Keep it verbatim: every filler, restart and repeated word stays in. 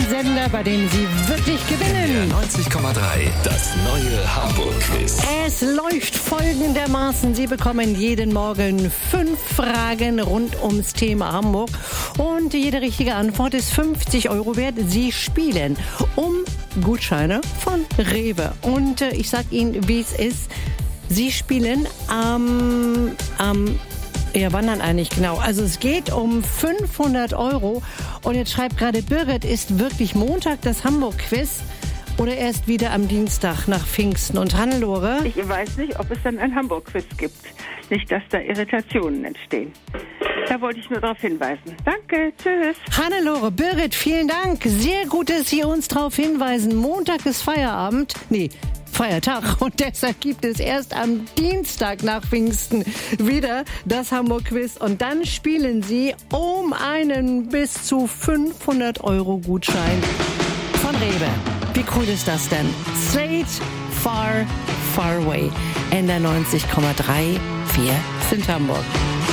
Sender, bei dem Sie wirklich gewinnen. neunzig Komma drei, das neue Hamburg-Quiz. Es läuft folgendermaßen. Sie bekommen jeden Morgen fünf Fragen rund ums Thema Hamburg. Und jede richtige Antwort ist fünfzig Euro wert. Sie spielen um Gutscheine von Rewe. Und äh, ich sag Ihnen, wie es ist. Sie spielen am... am Ja, wann dann eigentlich genau? Also es geht um fünfhundert Euro. Und jetzt schreibt gerade Birgit, ist wirklich Montag das Hamburg-Quiz oder erst wieder am Dienstag nach Pfingsten? Und Hannelore? Ich weiß nicht, ob es dann ein Hamburg-Quiz gibt. Nicht, dass da Irritationen entstehen. Da wollte ich nur darauf hinweisen. Danke, tschüss. Hannelore, Birgit, vielen Dank. Sehr gut, dass Sie uns darauf hinweisen. Montag ist Feierabend. Nee, Feiertag, und deshalb gibt es erst am Dienstag nach Pfingsten wieder das Hamburg-Quiz und dann spielen Sie um einen bis zu fünfhundert Euro Gutschein von Rewe. Wie cool ist das denn? Straight, far, far away. N R neunzig Komma drei, wir sind Hamburg.